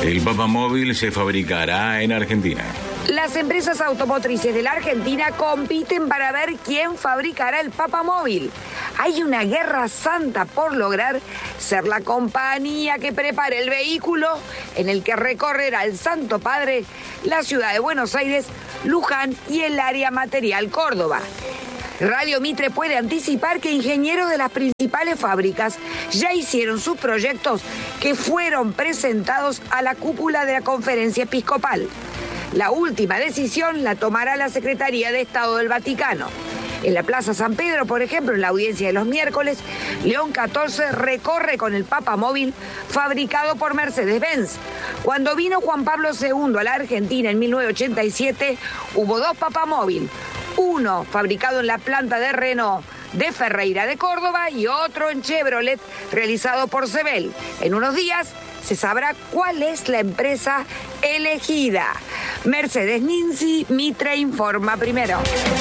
El Papamóvil se fabricará en Argentina. Las empresas automotrices de la Argentina compiten para ver quién fabricará el Papamóvil. Hay una guerra santa por lograr ser la compañía que prepare el vehículo en el que recorrerá el Santo Padre, la ciudad de Buenos Aires, Luján y el área material Córdoba. Radio Mitre puede anticipar que ingenieros de las principales fábricas ya hicieron sus proyectos que fueron presentados a la cúpula de la Conferencia Episcopal. La última decisión la tomará la Secretaría de Estado del Vaticano. En la Plaza San Pedro, por ejemplo, en la audiencia de los miércoles, León XIV recorre con el Papamóvil fabricado por Mercedes-Benz. Cuando vino Juan Pablo II a la Argentina en 1987, hubo 2 Papamóvil. Uno fabricado en la planta de Renault de Ferreira de Córdoba y otro en Chevrolet realizado por Sebel. En unos días se sabrá cuál es la empresa elegida. Mercedes Ninzi, Mitre informa primero.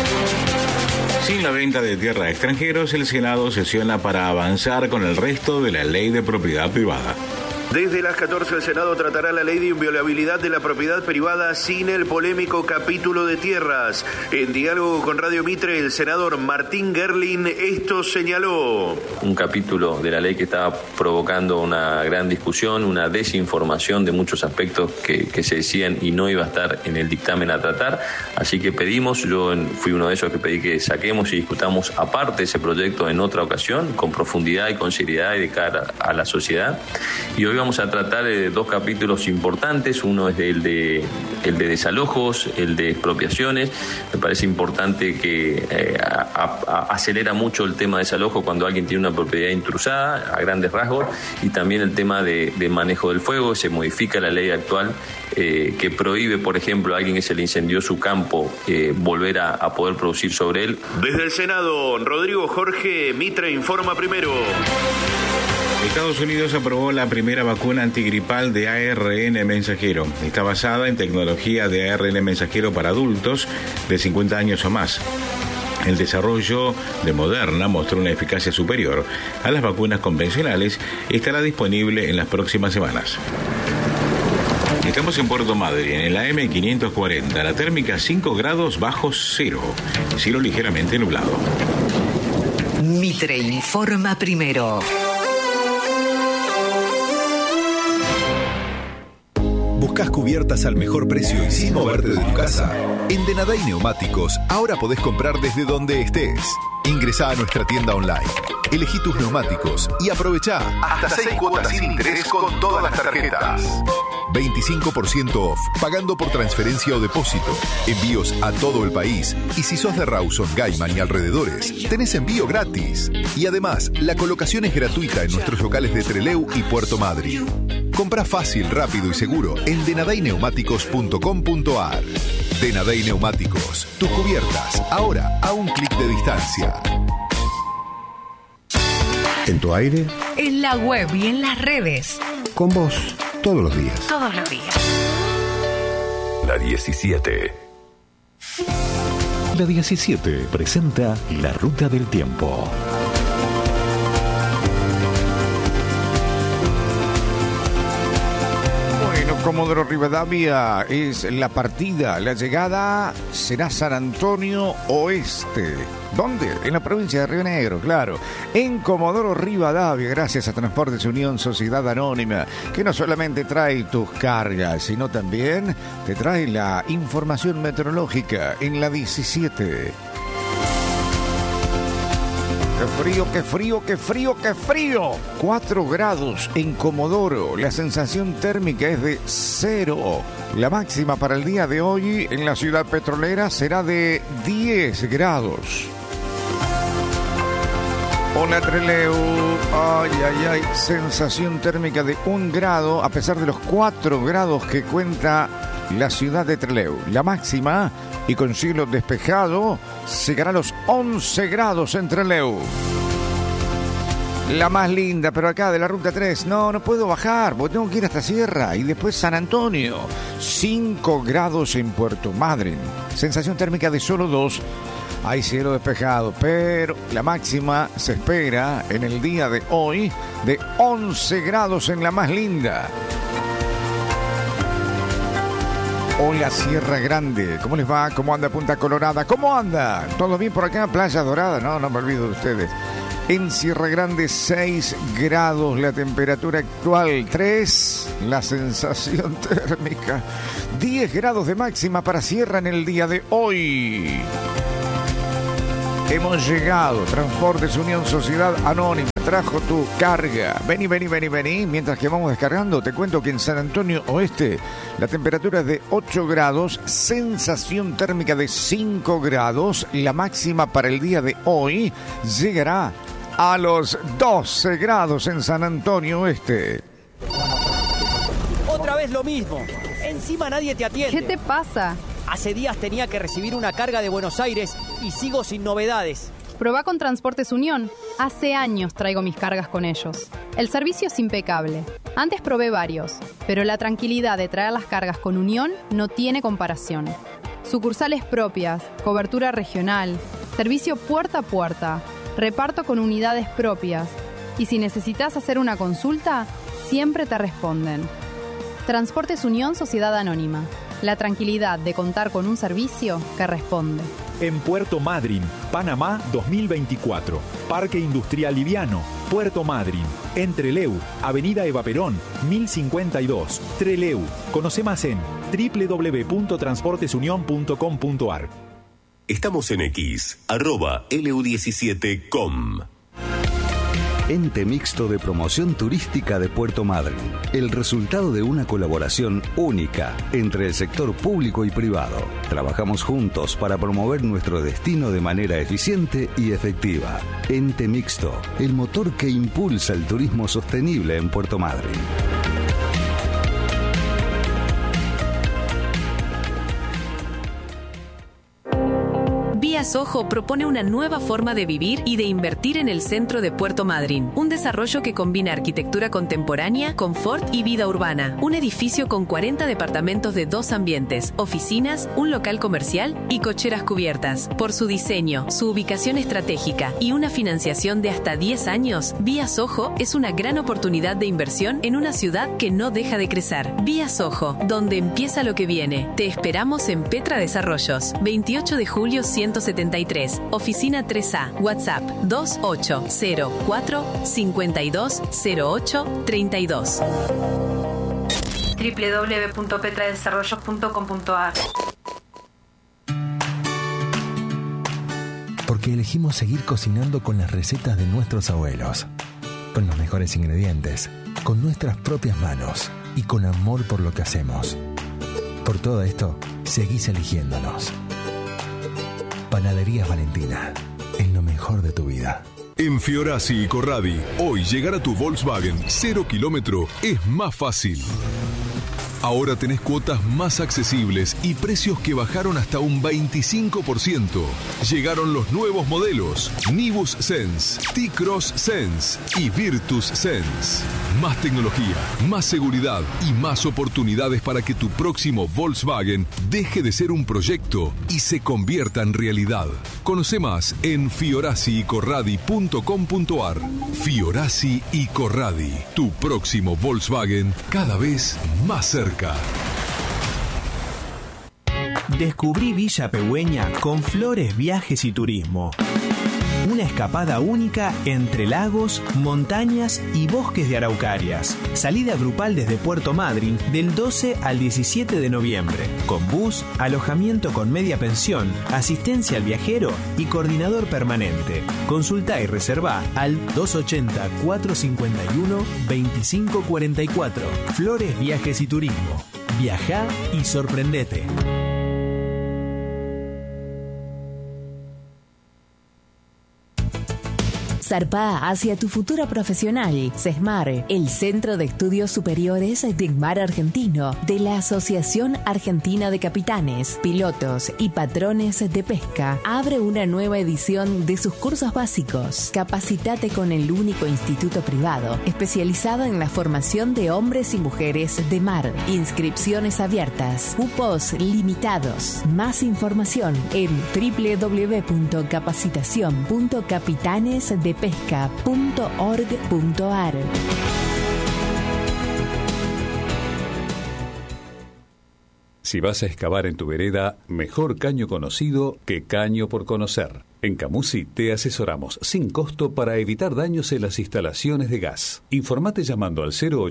Sin la venta de tierra a extranjeros, el Senado sesiona para avanzar con el resto de la ley de propiedad privada. Desde las 14 el Senado tratará la ley de inviolabilidad de la propiedad privada sin el polémico capítulo de tierras. En diálogo con Radio Mitre, el senador Martín Gerlin esto señaló. Un capítulo de la ley que estaba provocando una gran discusión, una desinformación de muchos aspectos que se decían y no iba a estar en el dictamen a tratar. Así que pedimos, yo fui uno de esos que pedí que saquemos y discutamos aparte ese proyecto en otra ocasión, con profundidad y con seriedad y de cara a la sociedad. Y hoy vamos a tratar 2 capítulos importantes. Uno es el de desalojos, el de expropiaciones. Me parece importante que acelera mucho el tema de desalojo cuando alguien tiene una propiedad intrusada, a grandes rasgos, y también el tema de manejo del fuego. Se modifica la ley actual que prohíbe, por ejemplo, a alguien que se le incendió su campo volver a poder producir sobre él. Desde el Senado, Rodrigo Jorge, Mitre informa primero. Estados Unidos aprobó la primera vacuna antigripal de ARN mensajero. Está basada en tecnología de ARN mensajero para adultos de 50 años o más. El desarrollo de Moderna mostró una eficacia superior a las vacunas convencionales y estará disponible en las próximas semanas. Estamos en Puerto Madryn, en el AM 540. La térmica 5 grados bajo cero. Cielo ligeramente nublado. Mitre informa primero. ¿Buscas cubiertas al mejor precio y sin moverte de tu casa? En Denaday Neumáticos ahora podés comprar desde donde estés. Ingresá a nuestra tienda online, elegí tus neumáticos y aprovechá hasta 6 cuotas sin interés con todas las tarjetas. 25% off, pagando por transferencia o depósito. Envíos a todo el país. Y si sos de Rawson, Gaiman y alrededores, tenés envío gratis. Y además, la colocación es gratuita en nuestros locales de Trelew y Puerto Madryn. Compra fácil, rápido y seguro en denadayneumáticos.com.ar. Denaday Neumáticos, tus cubiertas, ahora a un clic de distancia. ¿En tu aire? En la web y en las redes. Con vos, todos los días. Todos los días. La 17. La 17 presenta La Ruta del Tiempo. Comodoro Rivadavia es la partida. La llegada será San Antonio Oeste. ¿Dónde? En la provincia de Río Negro, claro. En Comodoro Rivadavia, gracias a Transportes Unión Sociedad Anónima, que no solamente trae tus cargas, sino también te trae la información meteorológica en la 17. ¡Qué frío, qué frío, qué frío, qué frío! 4 grados en Comodoro. La sensación térmica es de 0. La máxima para el día de hoy en la ciudad petrolera será de 10 grados. Hola, Trelew. Ay, ay, ay. Sensación térmica de 1 grado, a pesar de los 4 grados que cuenta la ciudad de Trelew. La máxima, y con cielo despejado, llegará a los 11 grados en Trelew. La más linda, pero acá de la Ruta 3, no puedo bajar, porque tengo que ir hasta Sierra y después San Antonio. 5 grados en Puerto Madryn. Sensación térmica de solo 2. Hay cielo despejado, pero la máxima se espera en el día de hoy de 11 grados en la más linda. Hola Sierra Grande, ¿cómo les va? ¿Cómo anda Punta Colorada? ¿Cómo anda? ¿Todo bien por acá? Playa Dorada, no me olvido de ustedes. En Sierra Grande 6 grados la temperatura actual, 3 la sensación térmica, 10 grados de máxima para Sierra en el día de hoy. Hemos llegado, Transportes Unión Sociedad Anónima, trajo tu carga. Vení. Mientras que vamos descargando, te cuento que en San Antonio Oeste la temperatura es de 8 grados, sensación térmica de 5 grados. La máxima para el día de hoy llegará a los 12 grados en San Antonio Oeste. Otra vez lo mismo. Encima nadie te atiende. ¿Qué te pasa? Hace días tenía que recibir una carga de Buenos Aires y sigo sin novedades. Probá con Transportes Unión. Hace años traigo mis cargas con ellos. El servicio es impecable. Antes probé varios, pero la tranquilidad de traer las cargas con Unión no tiene comparación. Sucursales propias, cobertura regional, servicio puerta a puerta, reparto con unidades propias. Y si necesitas hacer una consulta, siempre te responden. Transportes Unión Sociedad Anónima. La tranquilidad de contar con un servicio que responde. En Puerto Madryn, Panamá 2024. Parque Industrial Liviano, Puerto Madryn. En Trelew, Avenida Eva Perón, 1052. Trelew. Conoce más en www.transportesunion.com.ar. Estamos en X, @LU17.com. Ente Mixto de Promoción Turística de Puerto Madryn. El resultado de una colaboración única entre el sector público y privado. Trabajamos juntos para promover nuestro destino de manera eficiente y efectiva. Ente Mixto, el motor que impulsa el turismo sostenible en Puerto Madryn. Vía Soho propone una nueva forma de vivir y de invertir en el centro de Puerto Madryn. Un desarrollo que combina arquitectura contemporánea, confort y vida urbana. Un edificio con 40 departamentos de 2 ambientes, oficinas, un local comercial y cocheras cubiertas. Por su diseño, su ubicación estratégica y una financiación de hasta 10 años, Vía Soho es una gran oportunidad de inversión en una ciudad que no deja de crecer. Vía Soho, donde empieza lo que viene. Te esperamos en Petra Desarrollos, 28 de julio 173, oficina 3A, WhatsApp 2804-520832. www.petradesarrollos.com.ar. Porque elegimos seguir cocinando con las recetas de nuestros abuelos, con los mejores ingredientes, con nuestras propias manos y con amor por lo que hacemos. Por todo esto, seguís eligiéndonos. Panaderías Valentina, en lo mejor de tu vida. En Fiorasi y Corradi, hoy llegar a tu Volkswagen 0 kilómetro es más fácil. Ahora tenés cuotas más accesibles y precios que bajaron hasta un 25%. Llegaron los nuevos modelos Nibus Sense, T-Cross Sense y Virtus Sense. Más tecnología, más seguridad y más oportunidades para que tu próximo Volkswagen deje de ser un proyecto y se convierta en realidad. Conoce más en fiorasiicorradi.com.ar. Fiorasi y Corradi, tu próximo Volkswagen cada vez más cerca. Descubrí Villa Pehuen con Flores Viajes y Turismo. Una escapada única entre lagos, montañas y bosques de araucarias. Salida grupal desde Puerto Madryn del 12 al 17 de noviembre. Con bus, alojamiento con media pensión, asistencia al viajero y coordinador permanente. Consulta y reserva al 280-451-2544. Flores Viajes y Turismo. Viajá y sorprendete. Zarpá hacia tu futuro profesional. CESMAR, el Centro de Estudios Superiores de Mar Argentino, de la Asociación Argentina de Capitanes, Pilotos y Patrones de Pesca, abre una nueva edición de sus cursos básicos. Capacitate con el único instituto privado especializado en la formación de hombres y mujeres de mar. Inscripciones abiertas, cupos limitados. Más información en www.capacitacion.capitanesdepesca.org.ar. Si vas a excavar en tu vereda, mejor caño conocido que caño por conocer. En Camusi te asesoramos sin costo para evitar daños en las instalaciones de gas. Informate llamando al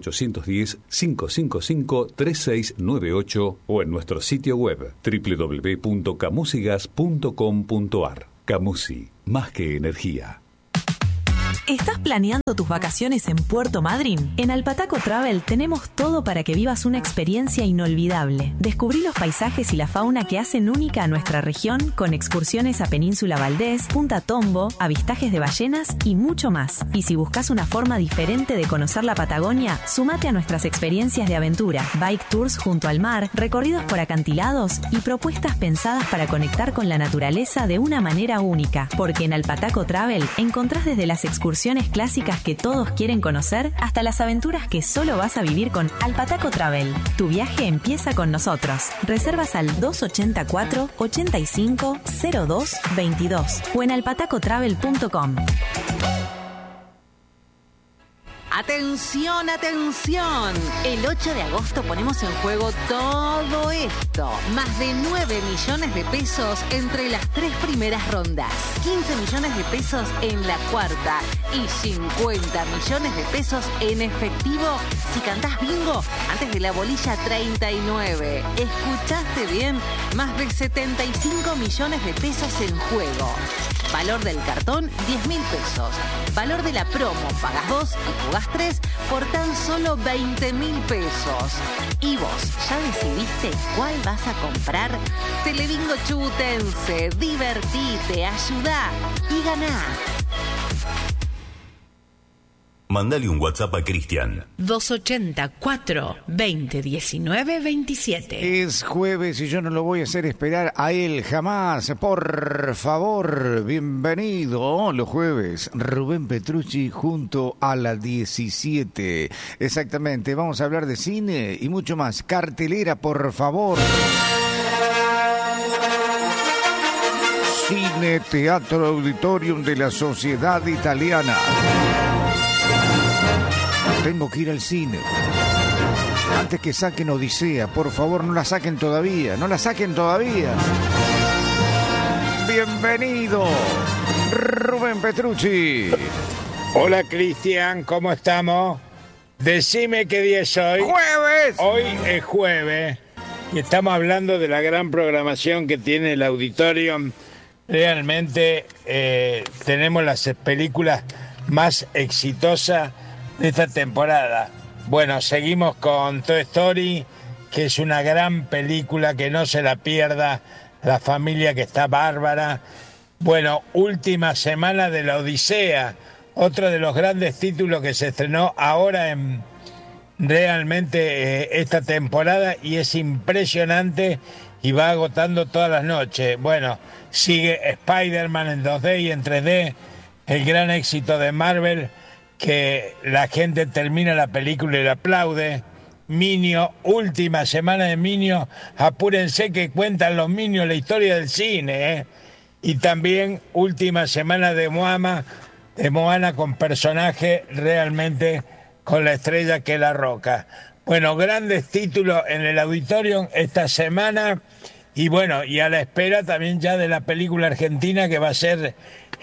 0810-555-3698 o en nuestro sitio web www.camusigas.com.ar. Camusi, más que energía. ¿Estás planeando tus vacaciones en Puerto Madryn? En Alpataco Travel tenemos todo para que vivas una experiencia inolvidable. Descubrí los paisajes y la fauna que hacen única a nuestra región con excursiones a Península Valdés, Punta Tombo, avistajes de ballenas y mucho más. Y si buscas una forma diferente de conocer la Patagonia, sumate a nuestras experiencias de aventura, bike tours junto al mar, recorridos por acantilados y propuestas pensadas para conectar con la naturaleza de una manera única. Porque en Alpataco Travel encontrás desde las excursiones clásicas que todos quieren conocer hasta las aventuras que solo vas a vivir con Alpataco Travel. Tu viaje empieza con nosotros. Reservas al 284-85-02-22 o en alpatacotravel.com. ¡Atención, atención! El 8 de agosto ponemos en juego todo esto. Más de 9 millones de pesos entre las 3 primeras rondas. 15 millones de pesos en la cuarta. Y 50 millones de pesos en efectivo si cantás bingo antes de la bolilla 39. ¿Escuchaste bien? Más de 75 millones de pesos en juego. Valor del cartón, 10.000 pesos. Valor de la promo, pagas 2 y jugás 3 por tan solo 20.000 pesos. ¿Y vos ya decidiste cuál vas a comprar? Telebingo Chubutense, divertite, ayudá y ganá. Mandale un WhatsApp a Cristian. 284-2019-27. Es jueves y yo no lo voy a hacer esperar a él jamás. Por favor, bienvenido los jueves. Rubén Petrucci junto a la 17. Exactamente, vamos a hablar de cine y mucho más. Cartelera, por favor. Cine, Teatro Auditorium de la Sociedad Italiana. Tengo que ir al cine. Antes que saquen Odisea, por favor, no la saquen todavía. No la saquen todavía. Bienvenido, Rubén Petrucci. Hola, Cristian, ¿cómo estamos? Decime qué día es hoy. ¡Jueves! Hoy es jueves y estamos hablando de la gran programación que tiene el Auditorium. Realmente tenemos las películas más exitosas de esta temporada. Bueno, seguimos con Toy Story, que es una gran película que no se la pierda la familia, que está bárbara. Bueno, última semana de la Odisea, otro de los grandes títulos que se estrenó ahora en realmente esta temporada y es impresionante y va agotando todas las noches. Bueno, sigue Spider-Man en 2D y en 3D, el gran éxito de Marvel, que la gente termina la película y la aplaude. Minio, última semana de Minio, apúrense que cuentan los Minions la historia del cine, ¿eh? Y también última semana de Moana con personaje realmente con la estrella que es La Roca. Bueno, grandes títulos en el Auditorium esta semana y bueno, y a la espera también ya de la película argentina que va a ser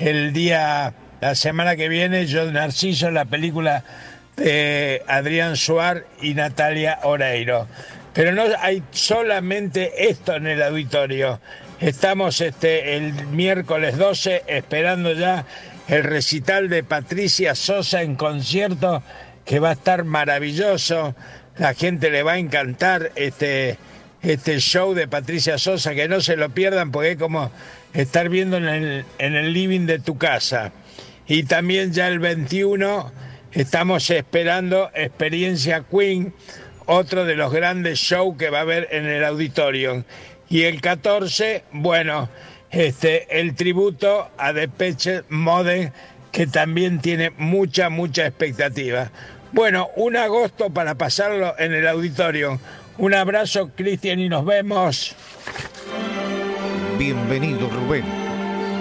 la semana que viene, Yo Narciso, la película de Adrián Suar y Natalia Oreiro. Pero no hay solamente esto en el auditorio. Estamos el miércoles 12 esperando ya el recital de Patricia Sosa en concierto, que va a estar maravilloso. La gente le va a encantar este show de Patricia Sosa, que no se lo pierdan porque es como estar viendo en el living de tu casa. Y también ya el 21 estamos esperando Experiencia Queen, otro de los grandes shows que va a haber en el Auditorium. Y el 14, bueno, el tributo a Depeche Mode, que también tiene mucha expectativa. Bueno, un agosto para pasarlo en el Auditorium. Un abrazo, Cristian, y nos vemos. Bienvenido, Rubén.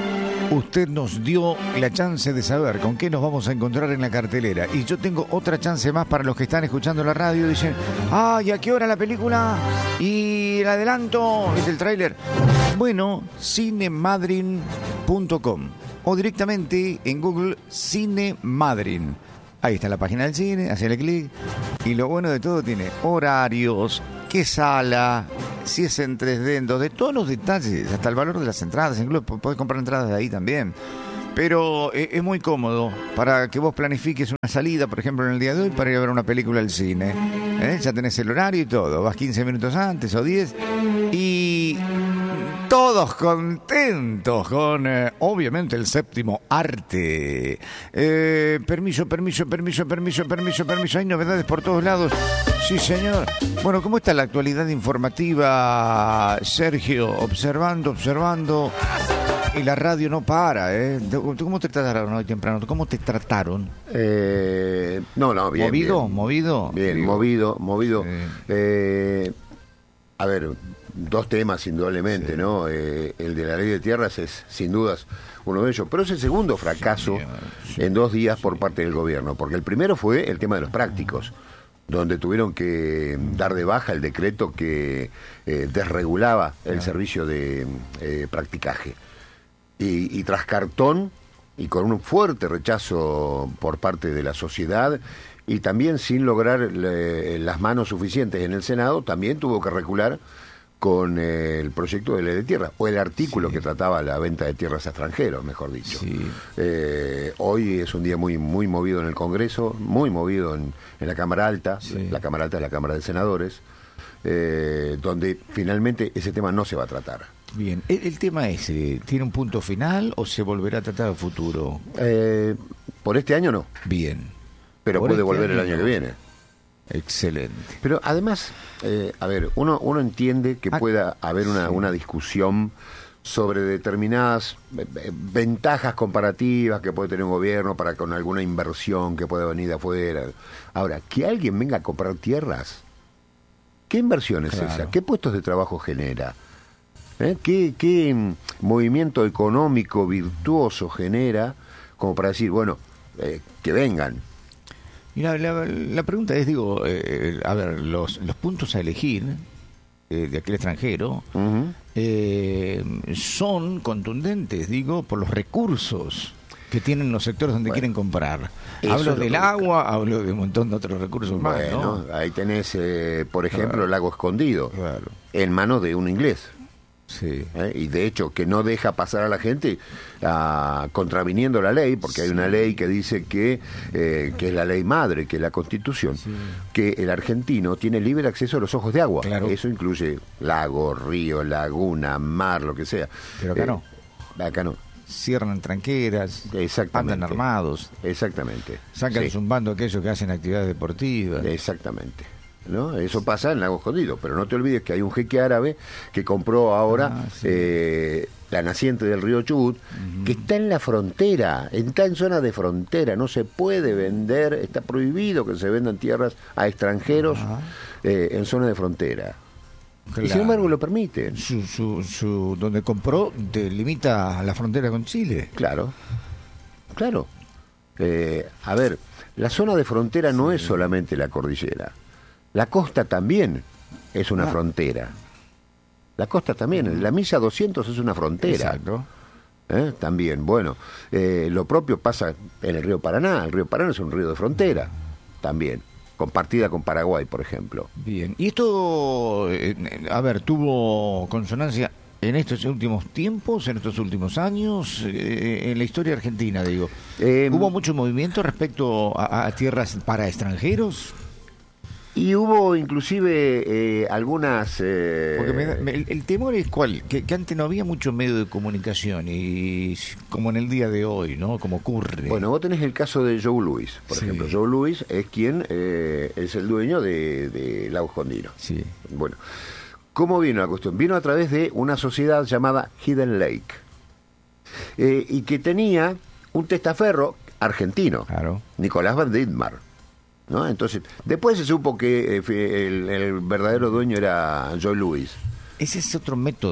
usted nos dio la chance de saber con qué nos vamos a encontrar en la cartelera. Y yo tengo otra chance más para los que están escuchando la radio. Dicen, ¿y a qué hora la película? Y el adelanto, ¿es el tráiler? Bueno, cinemadrin.com o directamente en Google Cinemadrin. Ahí está la página del cine, hacele clic. Y lo bueno de todo, tiene horarios, qué sala, si es en 3D, en 2D, todos los detalles, hasta el valor de las entradas. Incluso podés comprar entradas de ahí también. Pero es muy cómodo para que vos planifiques una salida, por ejemplo, en el día de hoy, para ir a ver una película al cine. Ya tenés el horario y todo. Vas 15 minutos antes o 10 y todos contentos con, obviamente, el séptimo arte. Permiso. Hay novedades por todos lados. Sí, señor. Bueno, ¿cómo está la actualidad informativa, Sergio? Observando. Y la radio no para, ¿eh? ¿Cómo te trataron hoy temprano? ¿Cómo te trataron? No, bien. ¿Movido? Bien, movido. A ver, dos temas indudablemente, sí. ¿No? El de la ley de tierras es, sin dudas, uno de ellos. Pero es el segundo fracaso en 2 días por parte del gobierno. Porque el primero fue el tema de los prácticos, donde tuvieron que dar de baja el decreto que desregulaba el servicio de practicaje. Y tras cartón, y con un fuerte rechazo por parte de la sociedad, y también sin lograr las manos suficientes en el Senado, también tuvo que recular con el proyecto de ley de tierra, o el artículo que trataba la venta de tierras a extranjeros, mejor dicho. Sí. Hoy es un día muy movido en el Congreso, muy movido en la Cámara Alta. Sí. La Cámara Alta es la Cámara de Senadores, donde finalmente ese tema no se va a tratar. Bien, ¿el tema ese tiene un punto final o se volverá a tratar a futuro? Por este año no. Bien. Pero puede volver el año que viene. Excelente. Pero además, a ver, uno entiende que pueda haber una discusión sobre determinadas ventajas comparativas que puede tener un gobierno para con alguna inversión que pueda venir de afuera. Ahora, que alguien venga a comprar tierras, ¿qué inversión es esa? ¿Qué puestos de trabajo genera? ¿Qué movimiento económico virtuoso genera como para decir, bueno, que vengan? Mira, la pregunta es, digo, a ver, los puntos a elegir de aquel extranjero son contundentes, digo, por los recursos que tienen los sectores donde quieren comprar. Hablo del agua, hablo de un montón de otros recursos más, ¿no? Ahí tenés, por ejemplo, el lago Escondido, en manos de un inglés. Sí. Y de hecho que no deja pasar a la gente contraviniendo la ley, porque hay una ley que dice que es la ley madre, que es la Constitución, que el argentino tiene libre acceso a los ojos de agua. Eso incluye lago, río, laguna, mar, lo que sea. Pero acá no. Acá no. Cierran tranqueras, andan armados. Exactamente. Sacan zumbando aquellos que hacen actividades deportivas. Exactamente. ¿No? Eso pasa en Lago Escondido, pero no te olvides que hay un jeque árabe que compró ahora la naciente del río Chubut, que está en la frontera, está en zona de frontera, no se puede vender, está prohibido que se vendan tierras a extranjeros en zona de frontera. Claro. Y sin embargo lo permiten. Donde compró delimita la frontera con Chile. Claro. A ver, la zona de frontera no es solamente la cordillera. La costa también es una frontera. La costa también. La milla 200 es una frontera. Exacto. También, bueno. Lo propio pasa en el río Paraná. El río Paraná es un río de frontera. También. Compartida con Paraguay, por ejemplo. Bien. Y esto, a ver, tuvo consonancia en estos últimos tiempos, en estos últimos años, en la historia argentina, digo. ¿Hubo mucho movimiento respecto a tierras para extranjeros? Y hubo inclusive algunas... Porque el temor es cuál, que antes no había mucho medio de comunicación, y como en el día de hoy, ¿no? Como ocurre. Bueno, vos tenés el caso de Joe Louis, por ejemplo. Joe Louis es quien es el dueño de Lago Escondido. Sí. Bueno, ¿cómo vino la cuestión? Vino a través de una sociedad llamada Hidden Lake, y que tenía un testaferro argentino, Nicolás Van Dittmar, ¿no? Entonces, después se supo que el verdadero dueño era Joe Louis. Ese es otro método.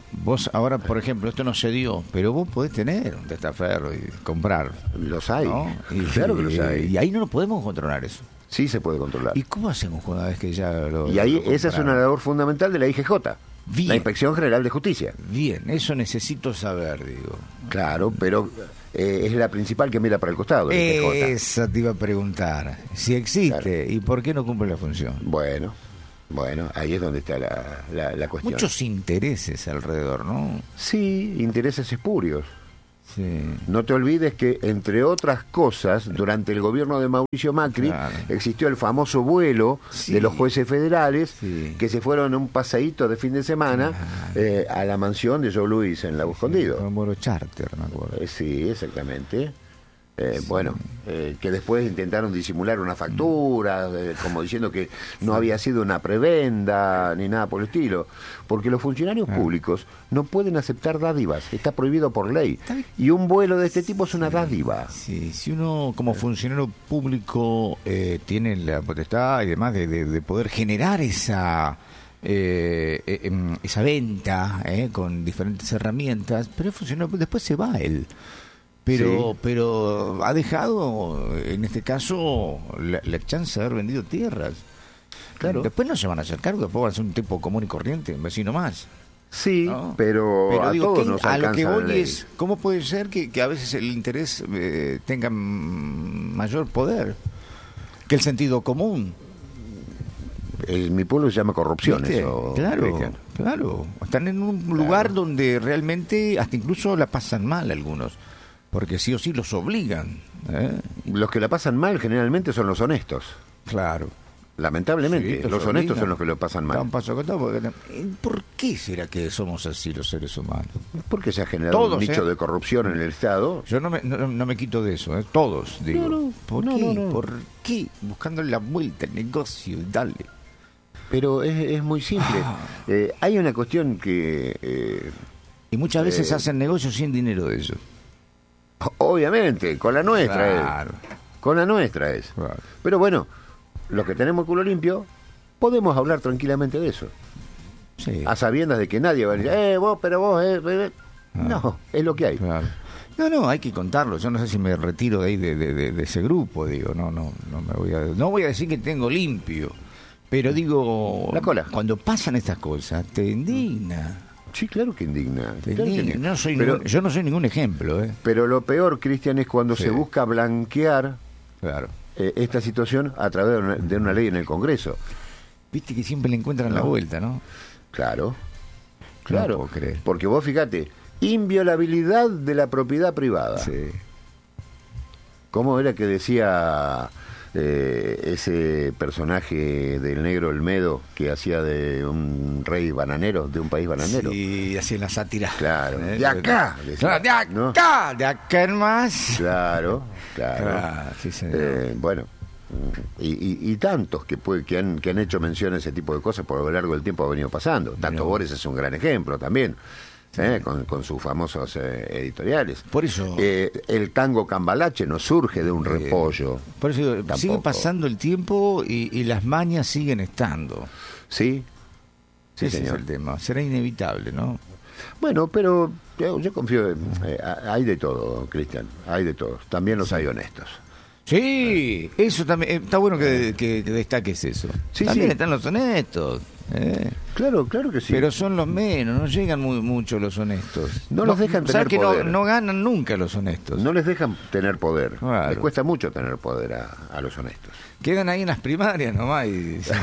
vos ahora, por ejemplo, esto no se dio, pero vos podés tener un testaferro y comprar. Los hay. ¿No? Claro que los hay. Y ahí no lo podemos controlar eso. Sí se puede controlar. ¿Y cómo hacemos una vez que ya lo... Y ahí lo esa es una labor fundamental de la IGJ. Bien. La Inspección General de Justicia. Bien, eso necesito saber, digo. Claro, pero es la principal que mira para el costado. La IGJ. Esa te iba a preguntar. Si existe, ¿y por qué no cumple la función? Bueno, ahí es donde está la cuestión. Muchos intereses alrededor, ¿no? Sí, intereses espurios. Sí. No te olvides que, entre otras cosas, durante el gobierno de Mauricio Macri existió el famoso vuelo de los jueces federales que se fueron en un paseíto de fin de semana a la mansión de Joe Louis en Lago Escondido. Un vuelo charter, me acuerdo. Sí, exactamente. Que después intentaron disimular una factura, como diciendo que no había sido una prebenda ni nada por el estilo, porque los funcionarios públicos no pueden aceptar dádivas, está prohibido por ley, y un vuelo de este tipo es una dádiva. Sí, si uno como funcionario público tiene la potestad y demás de poder generar esa venta con diferentes herramientas, pero el funcionario después se va él. Pero ha dejado, en este caso, la chance de haber vendido tierras. Claro. Después no se van a hacer cargo, después van a ser un tipo común y corriente, un vecino más. Sí, ¿no? pero a digo, todos nos a lo que alcanza la voy ley. es, ¿cómo puede ser que a veces el interés tenga mayor poder que el sentido común? Mi pueblo se llama corrupción. ¿Viste? Eso. Claro. Están en un lugar donde realmente hasta incluso la pasan mal algunos. Porque sí o sí los obligan. Los que la pasan mal generalmente son los honestos. Claro. Lamentablemente, Sí, los honestos son los que lo pasan mal. ¿Por qué será que somos así los seres humanos? Porque se ha generado un nicho de corrupción en el Estado. Yo no me quito de eso, todos, digo. ¿Por qué? Buscando la vuelta al negocio, dale. Pero es muy simple. Hay una cuestión que... y muchas veces hacen negocios sin dinero de eso. Obviamente, con la nuestra Con la nuestra es. Claro. Pero bueno, los que tenemos el culo limpio, podemos hablar tranquilamente de eso. Sí. A sabiendas de que nadie va a decir, vos. No, es lo que hay. Claro. No, hay que contarlo. Yo no sé si me retiro de ahí de ese grupo, digo. No voy a decir que tengo limpio. Pero digo, la cola. Cuando pasan estas cosas, te indigna. Sí, claro que indigna. Yo no soy ningún ejemplo. Pero lo peor, Cristian, es cuando se busca blanquear esta situación a través de una ley en el Congreso. Viste que siempre le encuentran la vuelta, ¿no? Claro. No puedo creer. Porque vos fíjate, inviolabilidad de la propiedad privada. Sí. ¿Cómo era que decía ese personaje del Negro Olmedo que hacía de un rey bananero, de un país bananero? Sí, hacía la sátira. Claro. De acá. Decía, de acá, ¿no? De acá en más. Claro. Sí, señor. Bueno. Y tantos que han hecho mención a ese tipo de cosas por lo largo del tiempo ha venido pasando. Tanto Boris es un gran ejemplo también. Con sus famosos editoriales. Por eso el tango cambalache no surge de un repollo. Por eso digo, sigue pasando el tiempo y las mañas siguen estando. Sí, ese señor. Es el tema. Será inevitable, ¿no? Bueno, pero yo confío. Hay de todo, Cristian. Hay de todo. También los hay honestos. Sí, eso también. Está bueno que destaques eso. También están los honestos. Claro que sí. Pero son los menos, no llegan mucho los honestos. No los dejan tener poder. No ganan nunca los honestos. No les dejan tener poder. Claro. Les cuesta mucho tener poder a los honestos. Quedan ahí en las primarias nomás y dicen,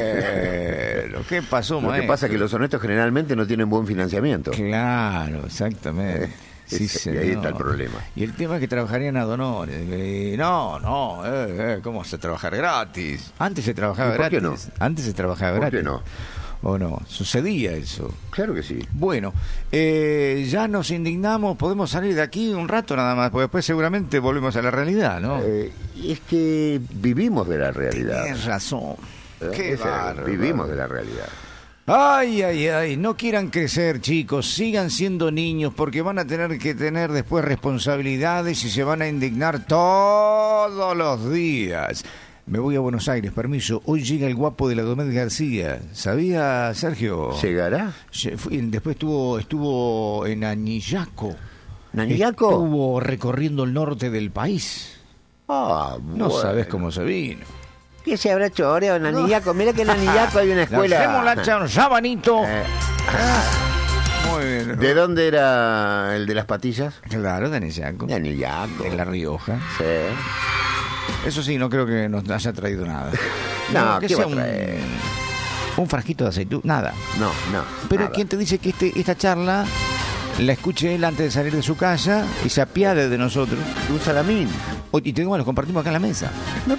pero ¿qué pasó, maestro? Lo que pasa es que los honestos generalmente no tienen buen financiamiento. Claro, exactamente. Sí, y ahí está el problema. Y el tema es que trabajarían a donores. ¿Cómo vas a trabajar gratis? Antes se trabajaba gratis. ¿Por qué no? Antes se trabajaba gratis. ¿Por qué no? ¿O no? Sucedía eso. Claro que sí. Bueno, ya nos indignamos, podemos salir de aquí un rato nada más, porque después seguramente volvemos a la realidad, ¿no? Es que vivimos de la realidad. Tienes razón. Qué bárbaro. Vivimos de la realidad. Ay, no quieran crecer, chicos, sigan siendo niños porque van a tener que tener después responsabilidades y se van a indignar todos los días. Me voy a Buenos Aires, permiso. Hoy llega el guapo de la Domínguez García. ¿Sabía, Sergio? ¿Llegará? Después estuvo en Anillaco. ¿Anillaco? Estuvo recorriendo el norte del país. Ah, no sabes cómo se vino. ¿Qué se habrá hecho ahora en Anillaco? Mira que en Anillaco hay una escuela. Hacemos la sabanito. Muy bien. ¿De dónde era el de las patillas? Claro, de Anillaco. De Anillaco. En La Rioja. Sí. Eso sí, no creo que nos haya traído nada. No, que ¿qué sea va a traer? Un frasquito de aceitún, nada. No. Pero nada. ¿quién te dice que esta charla la escuche él antes de salir de su casa y se apiade de nosotros? Un salamín. Y te digo, lo compartimos acá en la mesa. Me